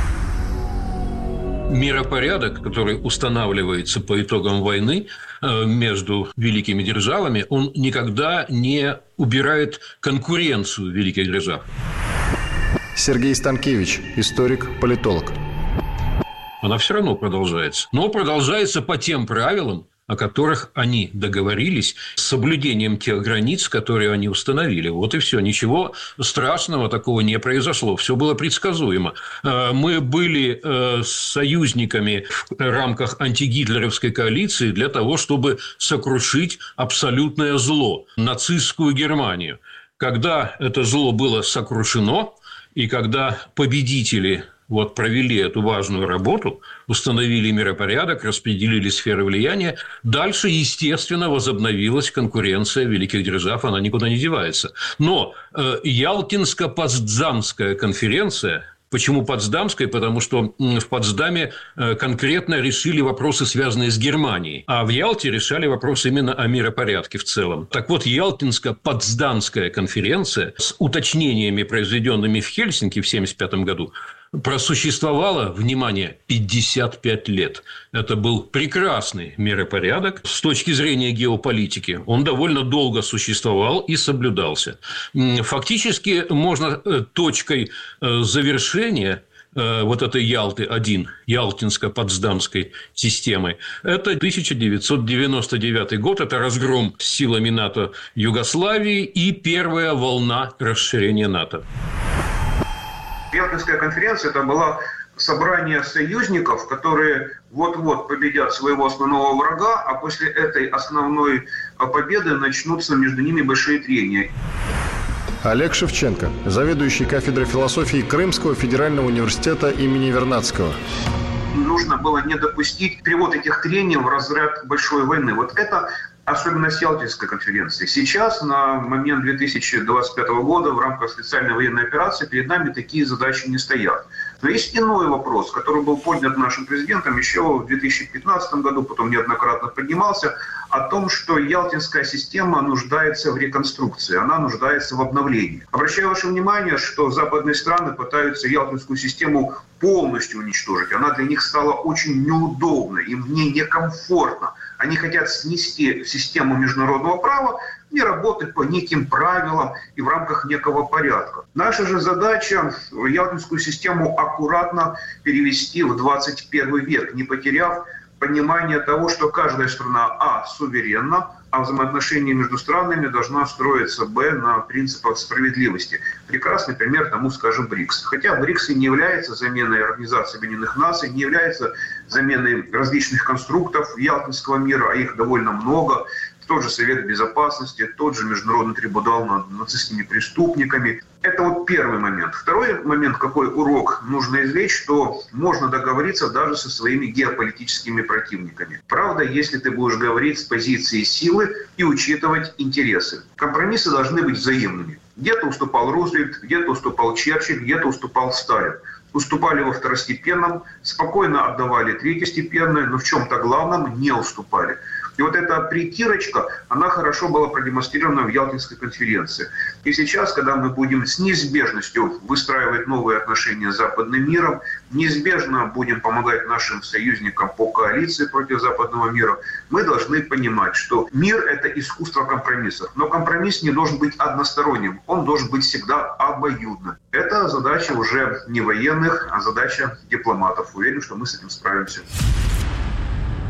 Миропорядок, который устанавливается по итогам войны между великими державами, он никогда не убирает конкуренцию великих держав. Сергей Станкевич, историк, политолог. Она все равно продолжается. Но продолжается по тем правилам, о которых они договорились, с соблюдением тех границ, которые они установили. Вот и все. Ничего страшного такого не произошло. Все было предсказуемо. Мы были союзниками в рамках антигитлеровской коалиции для того, чтобы сокрушить абсолютное зло – нацистскую Германию. Когда это зло было сокрушено, и когда победители провели эту важную работу, установили миропорядок, распределили сферы влияния. Дальше, естественно, возобновилась конкуренция великих держав, она никуда не девается. Но Ялтинско-Потсдамская конференция. Почему Потсдамская? Потому что в Потсдаме конкретно решили вопросы, связанные с Германией, а в Ялте решали вопросы именно о миропорядке в целом. Так вот, Ялтинско-Потсдамская конференция с уточнениями, произведенными в Хельсинки в 1975 году, просуществовала, внимание, 55 лет. Это был прекрасный миропорядок с точки зрения геополитики. Он довольно долго существовал и соблюдался. Фактически можно точкой завершения вот этой Ялты-1, Ялтинско-Потсдамской системы, это 1999 год, это разгром силами НАТО Югославии и первая волна расширения НАТО. Ялтинская конференция – это было собрание союзников, которые вот-вот победят своего основного врага, а после этой основной победы начнутся между ними большие трения. Олег Шевченко, заведующий кафедрой философии Крымского федерального университета имени Вернадского. Нужно было не допустить перевод этих трений в разряд большой войны. Вот это особенность Ялтинской конференции. Сейчас, на момент 2025 года, в рамках специальной военной операции, перед нами такие задачи не стоят. Но есть иной вопрос, который был поднят нашим президентом еще в 2015 году, потом неоднократно поднимался, о том, что ялтинская система нуждается в реконструкции, она нуждается в обновлении. Обращаю ваше внимание, что западные страны пытаются ялтинскую систему полностью уничтожить. Она для них стала очень неудобной, им в ней некомфортно. Они хотят снести систему международного права и работать по неким правилам и в рамках некого порядка. Наша же задача ялтинскую систему аккуратно перевести в 21 век, не потеряв понимание того, что каждая страна суверенна, а взаимоотношения между странами должна строиться на принципах справедливости. Прекрасный пример тому, скажем, БРИКС. Хотя БРИКС и не является заменой Организации Объединенных Наций, не является заменой различных конструктов Ялтинского мира, а их довольно много. Тот же Совет Безопасности, тот же Международный трибунал над нацистскими преступниками. Это вот первый момент. Второй момент, какой урок нужно извлечь, что можно договориться даже со своими геополитическими противниками. Правда, если ты будешь говорить с позиции силы и учитывать интересы. Компромиссы должны быть взаимными. Где-то уступал Рузвельт, где-то уступал Черчилль, где-то уступал Сталин. Уступали во второстепенном, спокойно отдавали третьестепенное, но в чем-то главном не уступали. И вот эта притирочка, она хорошо была продемонстрирована в Ялтинской конференции. И сейчас, когда мы будем с неизбежностью выстраивать новые отношения с западным миром, неизбежно будем помогать нашим союзникам по коалиции против западного мира, мы должны понимать, что мир – это искусство компромиссов. Но компромисс не должен быть односторонним, он должен быть всегда обоюдным. Это задача уже не военных, а задача дипломатов. Уверен, что мы с этим справимся.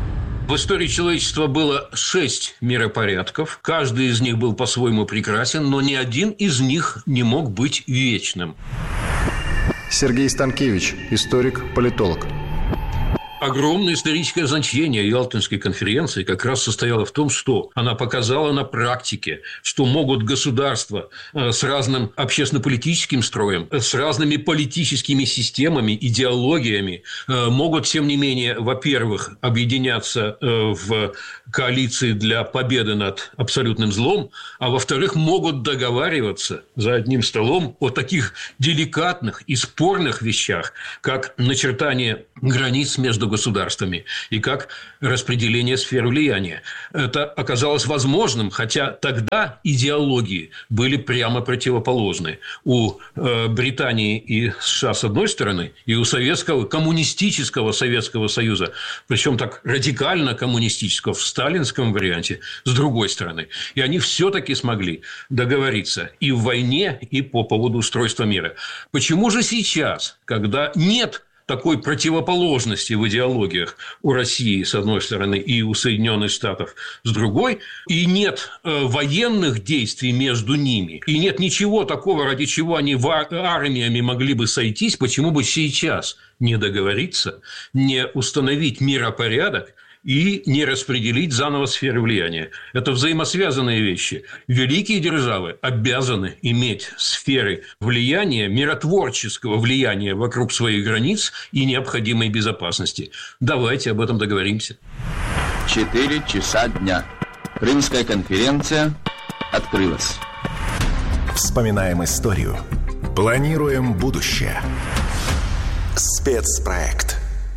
В истории человечества было 6 миропорядков. Каждый из них был по-своему прекрасен, но ни один из них не мог быть вечным. Сергей Станкевич, историк, политолог. Огромное историческое значение Ялтинской конференции как раз состояло в том, что она показала на практике, что могут государства с разным общественно-политическим строем, с разными политическими системами, идеологиями, могут, тем не менее, во-первых, объединяться в коалиции для победы над абсолютным злом, а во-вторых, могут договариваться за одним столом о таких деликатных и спорных вещах, как начертание границ между государствами и как распределение сфер влияния. Это оказалось возможным, хотя тогда идеологии были прямо противоположны. У Британии и США с одной стороны, и у советского, коммунистического Советского Союза, причем так радикально коммунистического в сталинском варианте, с другой стороны. И они все-таки смогли договориться и в войне, и по поводу устройства мира. Почему же сейчас, когда нет такой противоположности в идеологиях у России, с одной стороны, и у Соединенных Штатов, с другой, и нет военных действий между ними, и нет ничего такого, ради чего они армиями могли бы сойтись, почему бы сейчас не договориться, не установить миропорядок и не распределить заново сферы влияния. Это взаимосвязанные вещи. Великие державы обязаны иметь сферы влияния, миротворческого влияния вокруг своих границ и необходимой безопасности. Давайте об этом договоримся. 4 часа дня. Крымская конференция открылась. Вспоминаем историю. Планируем будущее. Спецпроект.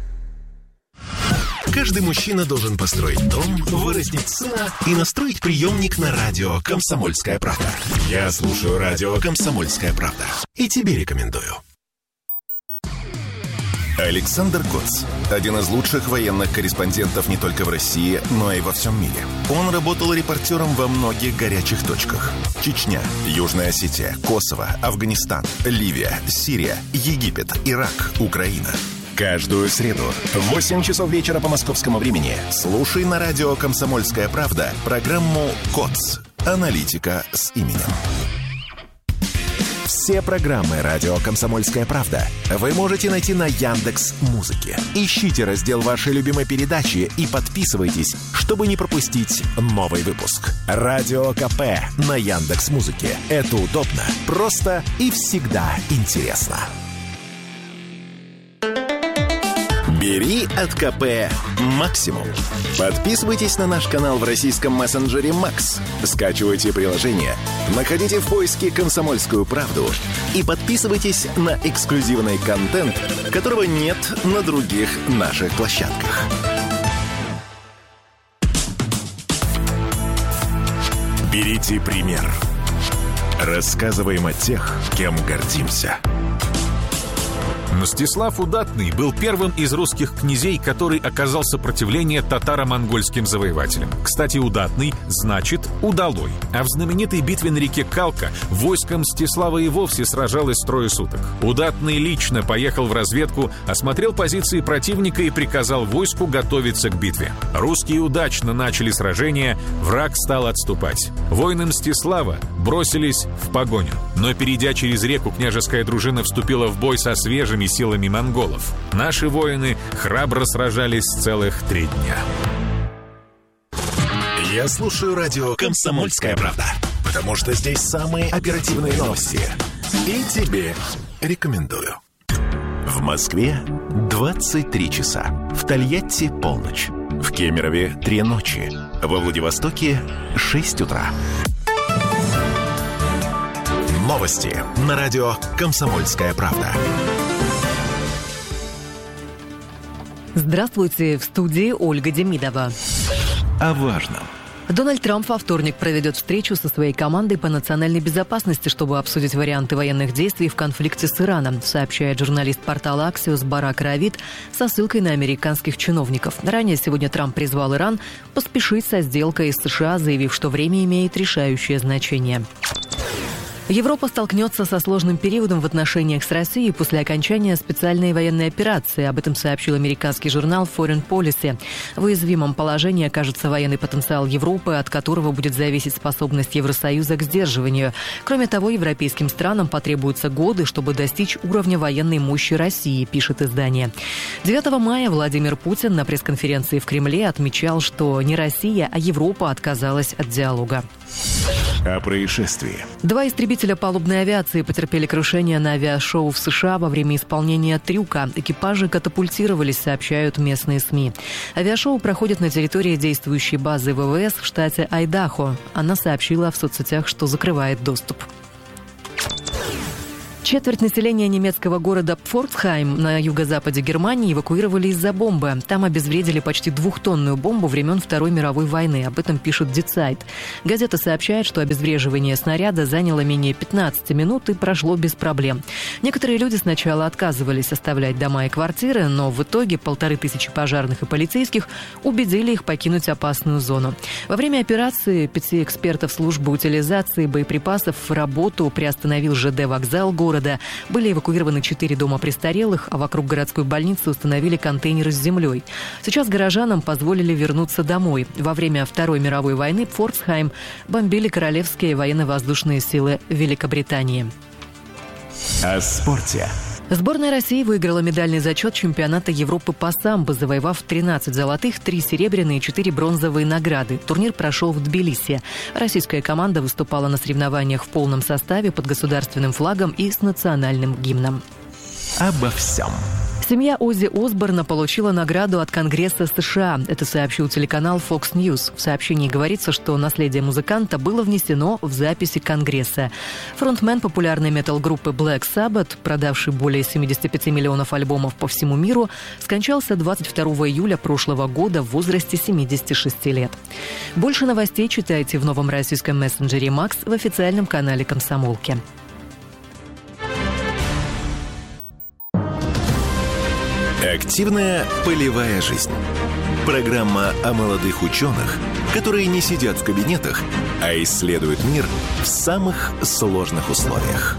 Каждый мужчина должен построить дом, вырастить сына и настроить приемник на радио «Комсомольская правда». Я слушаю радио «Комсомольская правда» и тебе рекомендую. Александр Коц – один из лучших военных корреспондентов не только в России, но и во всем мире. Он работал репортером во многих горячих точках. Чечня, Южная Осетия, Косово, Афганистан, Ливия, Сирия, Египет, Ирак, Украина. Каждую среду в 8 часов вечера по московскому времени слушай на радио «Комсомольская правда» программу «КОЦ. Аналитика с именем». Все программы радио «Комсомольская правда» вы можете найти на Яндекс.Музыке. Ищите раздел вашей любимой передачи и подписывайтесь, чтобы не пропустить новый выпуск. Радио КП на Яндекс.Музыке. Это удобно, просто и всегда интересно. Бери от КП максимум. Подписывайтесь на наш канал в российском мессенджере «Макс». Скачивайте приложение, находите в поиске «Комсомольскую правду» и подписывайтесь на эксклюзивный контент, которого нет на других наших площадках. Берите пример. Рассказываем о тех, кем гордимся. Мстислав Удатный был первым из русских князей, который оказал сопротивление татаро-монгольским завоевателям. Кстати, Удатный значит «удалой». А в знаменитой битве на реке Калка войско Мстислава и вовсе сражалось трое суток. Удатный лично поехал в разведку, осмотрел позиции противника и приказал войску готовиться к битве. Русские удачно начали сражение, враг стал отступать. Воины Мстислава бросились в погоню. Но, перейдя через реку, княжеская дружина вступила в бой со свежими силами монголов. Наши воины храбро сражались целых 3 дня. Я слушаю радио «Комсомольская правда», потому что здесь самые оперативные новости. И тебе рекомендую. В Москве 23 часа. В Тольятти полночь. В Кемерове 3 ночи. Во Владивостоке 6 утра. Новости на радио «Комсомольская правда». Здравствуйте, в студии Ольга Демидова. О важном. Дональд Трамп во вторник проведет встречу со своей командой по национальной безопасности, чтобы обсудить варианты военных действий в конфликте с Ираном, сообщает журналист портала Axios Барак Равид со ссылкой на американских чиновников. Ранее сегодня Трамп призвал Иран поспешить со сделкой из США, заявив, что время имеет решающее значение. Европа столкнется со сложным периодом в отношениях с Россией после окончания специальной военной операции. Об этом сообщил американский журнал Foreign Policy. В уязвимом положении окажется военный потенциал Европы, от которого будет зависеть способность Евросоюза к сдерживанию. Кроме того, европейским странам потребуются годы, чтобы достичь уровня военной мощи России, пишет издание. 9 мая Владимир Путин на пресс-конференции в Кремле отмечал, что не Россия, а Европа отказалась от диалога. О происшествии. 2 истребителя палубной авиации потерпели крушение на авиашоу в США во время исполнения трюка. Экипажи катапультировались, сообщают местные СМИ. Авиашоу проходит на территории действующей базы ВВС в штате Айдахо. Она сообщила в соцсетях, что закрывает доступ. Четверть населения немецкого города Пфорцхайм на юго-западе Германии эвакуировали из-за бомбы. Там обезвредили почти 2-тонную бомбу времен Второй мировой войны. Об этом пишет Die Zeit. Газета сообщает, что обезвреживание снаряда заняло менее 15 минут и прошло без проблем. Некоторые люди сначала отказывались оставлять дома и квартиры, но в итоге 1500 пожарных и полицейских убедили их покинуть опасную зону. Во время операции 5 экспертов службы утилизации боеприпасов в работу приостановил ЖД-вокзал города. Были эвакуированы 4 дома престарелых, а вокруг городской больницы установили контейнеры с землей. Сейчас горожанам позволили вернуться домой. Во время Второй мировой войны Пфорцхайм бомбили королевские военно-воздушные силы Великобритании. О спорте. Сборная России выиграла медальный зачет чемпионата Европы по самбо, завоевав 13 золотых, 3 серебряные и 4 бронзовые награды. Турнир прошел в Тбилиси. Российская команда выступала на соревнованиях в полном составе под государственным флагом и с национальным гимном. Обо всем. Семья Оззи Осборна получила награду от Конгресса США. Это сообщил телеканал Fox News. В сообщении говорится, что наследие музыканта было внесено в записи Конгресса. Фронтмен популярной метал-группы Black Sabbath, продавший более 75 миллионов альбомов по всему миру, скончался 22 июля прошлого года в возрасте 76 лет. Больше новостей читайте в новом российском мессенджере Макс в официальном канале «Комсомолки». Активная полевая жизнь. Программа о молодых ученых, которые не сидят в кабинетах, а исследуют мир в самых сложных условиях.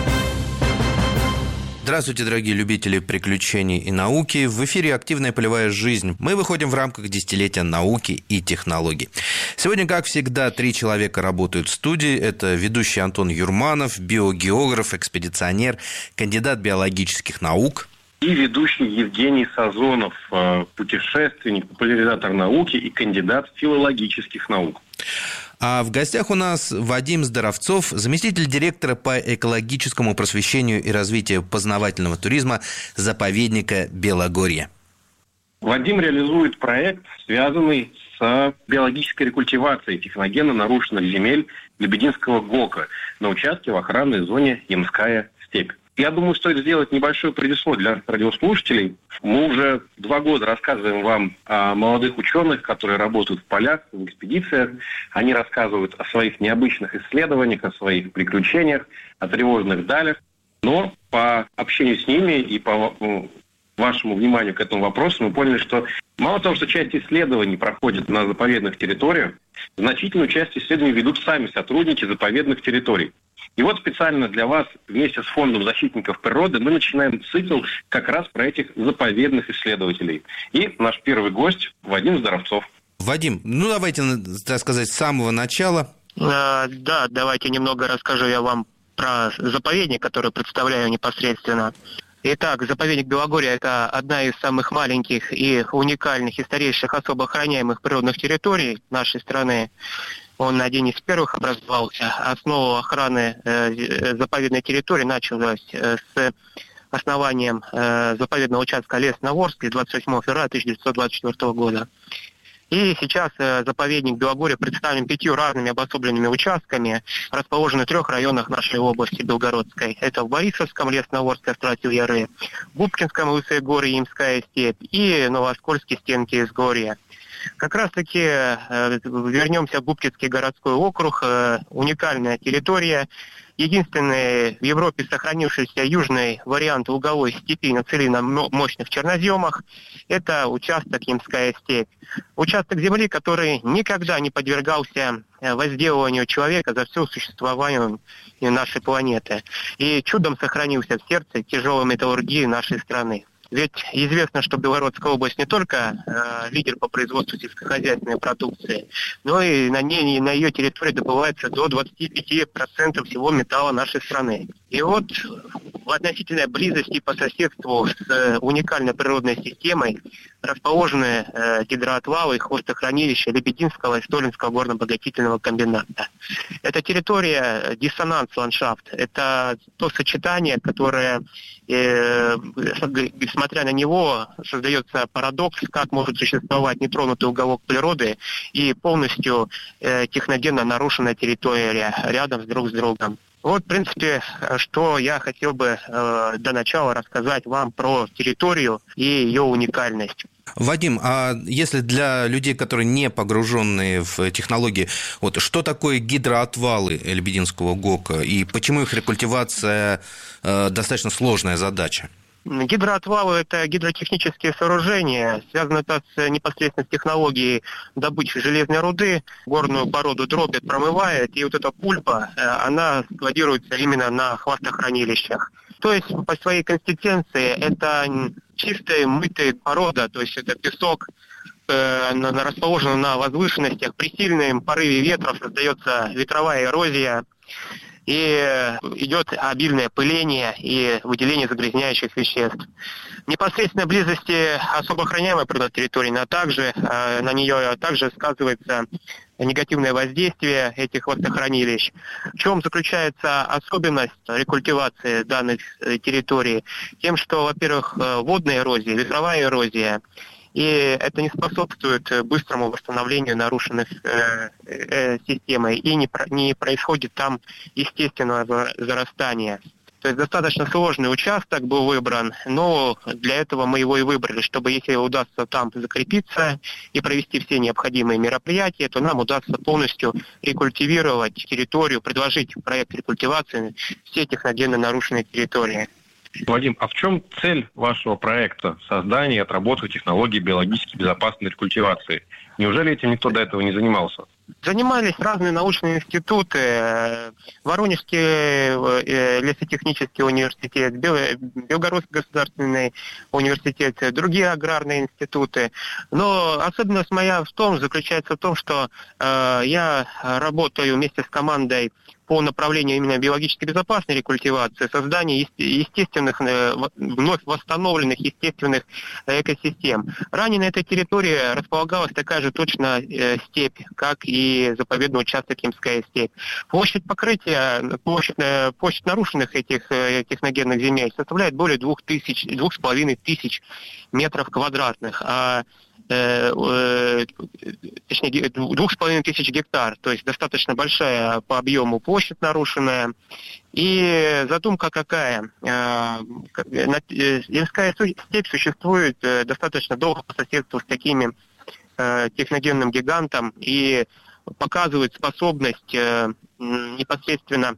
Здравствуйте, дорогие любители приключений и науки. В эфире «Активная полевая жизнь». Мы выходим в рамках десятилетия науки и технологий. Сегодня, как всегда, 3 человека работают в студии. Это ведущий Антон Юрманов, биогеограф, экспедиционер, кандидат биологических наук. И ведущий Евгений Сазонов, путешественник, популяризатор науки и кандидат филологических наук. А в гостях у нас Вадим Здоровцов, заместитель директора по экологическому просвещению и развитию познавательного туризма заповедника Белогорье. Вадим реализует проект, связанный с биологической рекультивацией техногенно нарушенных земель Лебединского ГОКа на участке в охранной зоне Ямская степь. Я думаю, стоит сделать небольшое предисловие для радиослушателей. Мы уже 2 года рассказываем вам о молодых ученых, которые работают в полях, в экспедициях. Они рассказывают о своих необычных исследованиях, о своих приключениях, о тревожных далях. Но по общению с ними и по вашему вниманию к этому вопросу мы поняли, что мало того, что часть исследований проходит на заповедных территориях, значительную часть исследований ведут сами сотрудники заповедных территорий. И вот специально для вас вместе с Фондом защитников природы мы начинаем цикл как раз про этих заповедных исследователей. И наш первый гость Вадим Здоровцов. Вадим, давайте, так сказать, с самого начала. Да, давайте немного расскажу я вам про заповедник, который представляю непосредственно. Итак, заповедник Белогорье – это одна из самых маленьких и уникальных и старейших особо охраняемых природных территорий нашей страны. Он один из первых образовался. Основу охраны заповедной территории началась с основанием заповедного участка Лес-Наворский 28 февраля 1924 года. И сейчас заповедник Белогорье представлен 5 разными обособленными участками, расположенных в 3 районах нашей области Белгородской. Это в Борисовском, Лес-Наворское, Стратил-Яры, Губкинском, Лысые горы, Ямская степь и Новоскольские стенки Изгорья. Как раз-таки вернемся в Губкинский городской округ, уникальная территория. единственный в Европе сохранившийся южный вариант луговой степи на целинно-мощных черноземах. Это участок Ямская степь. Участок земли, который никогда не подвергался возделыванию человека за все существование нашей планеты. И чудом сохранился в сердце тяжелой металлургии нашей страны. Ведь известно, что Белгородская область не только лидер по производству сельскохозяйственной продукции, но и на ее территории добывается до 25% всего металла нашей страны. И вот в относительной близости по соседству с уникальной природной системой расположены гидроотвалы и хвостохранилища Лебединского и Столинского горно-обогатительного комбината. Это территория диссонанс-ландшафт. Это то сочетание, которое, несмотря на него, создается парадокс, как может существовать нетронутый уголок природы и полностью техногенно нарушенная территория рядом друг с другом. Вот, в принципе, что я хотел бы до начала рассказать вам про территорию и ее уникальность. Вадим, а если для людей, которые не погружены в технологии, вот что такое гидроотвалы Лебединского ГОКа и почему их рекультивация достаточно сложная задача? Гидроотвалы – это гидротехнические сооружения, связаны это непосредственно с технологией добычи железной руды. Горную породу дробит, промывает, и вот эта пульпа, она складируется именно на хвостохранилищах. То есть по своей консистенции это чистая мытая порода, то есть это песок, расположен на возвышенностях. При сильном порыве ветров создается ветровая эрозия, и идет обильное пыление и выделение загрязняющих веществ. В непосредственной близости особо охраняемой природной территории, на нее также сказывается негативное воздействие этих водохранилищ. В чем заключается особенность рекультивации данной территории? Тем, что, во-первых, водная эрозия, ветровая эрозия, и это не способствует быстрому восстановлению нарушенных системой, и не происходит там естественного зарастания. То есть достаточно сложный участок был выбран, но для этого мы его и выбрали, чтобы если удастся там закрепиться и провести все необходимые мероприятия, то нам удастся полностью рекультивировать территорию, предложить проект рекультивации все техногенно нарушенные территории. Вадим, а в чем цель вашего проекта создания и отработки технологий биологически безопасной рекультивации? Неужели этим никто до этого не занимался? Занимались разные научные институты, Воронежский лесотехнический университет, Белгородский государственный университет, другие аграрные институты. Но особенность моя заключается в том, что я работаю вместе с командой по направлению именно биологически безопасной рекультивации, создания естественных, вновь восстановленных естественных экосистем. Ранее на этой территории располагалась такая же точно степь, как и заповедный участок Ямская степь. Площадь покрытия, площадь нарушенных этих техногенных земель составляет более 2500 метров квадратных, точнее 2500 гектар, то есть достаточно большая по объему площадь нарушенная. И задумка какая? Ямская степь существует достаточно долго по соседству с такими техногенным гигантом и показывает способность непосредственно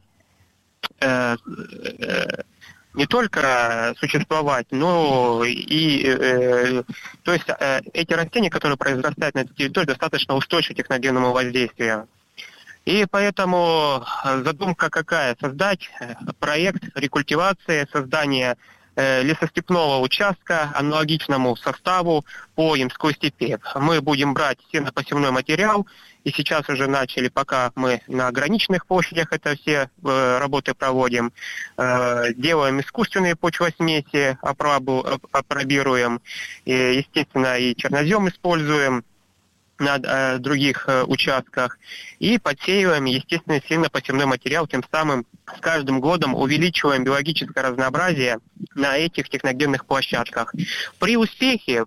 не только существовать, но и то есть эти растения, которые произрастают на этой территории, достаточно устойчивы к техногенному воздействию. И поэтому задумка какая? Создать проект рекультивации, создания лесостепного участка аналогичному составу по Ямской степи. Мы будем брать сенопосевной материал, и сейчас уже начали, пока мы на ограниченных площадях это все работы проводим, делаем искусственные почвосмеси, апробируем, естественно, и чернозем используем на других участках и подсеиваем, естественно, сенопосевной материал, тем самым с каждым годом увеличиваем биологическое разнообразие на этих техногенных площадках. При успехе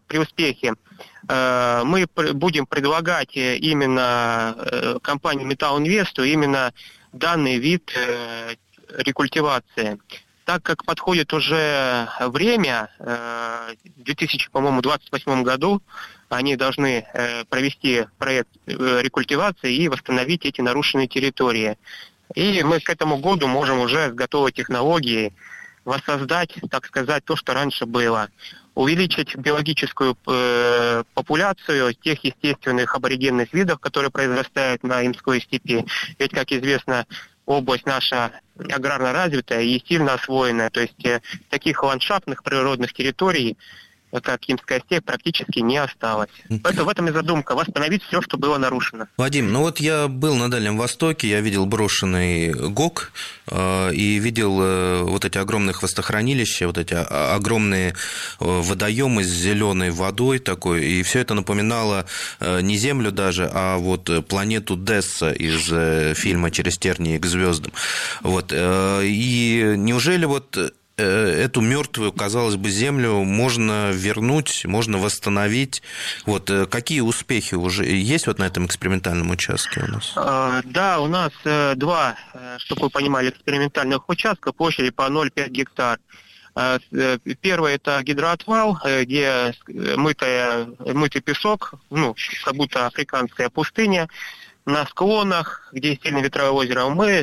мы будем предлагать именно компании Металл Инвесту именно данный вид рекультивации. Так как подходит уже время, в 2028 году они должны провести проект рекультивации и восстановить эти нарушенные территории. И мы к этому году можем уже с готовой технологией воссоздать, так сказать, то, что раньше было. Увеличить биологическую популяцию тех естественных аборигенных видов, которые произрастают на Имской степи. Ведь, как известно, область наша аграрно развитая и сильно освоенная. То есть таких ландшафтных природных территорий, как Имская степь, практически не осталось. Поэтому в этом и задумка – восстановить все, что было нарушено. Вадим, ну вот я был на Дальнем Востоке, я видел брошенный ГОК и видел вот эти огромные хвостохранилища, вот эти огромные водоемы с зеленой водой такой, и все это напоминало не Землю даже, а вот планету Десса из фильма «Через тернии к звездам». Вот. И неужели вот эту мертвую, казалось бы, землю можно вернуть, можно восстановить? Вот какие успехи уже есть вот на этом экспериментальном участке у нас? Да, у нас два, чтобы вы понимали, экспериментальных участка площадью по 0,5 гектар. Первый – это гидроотвал, где мытый песок, как будто африканская пустыня, на склонах, где есть сильное ветровое озеро, мы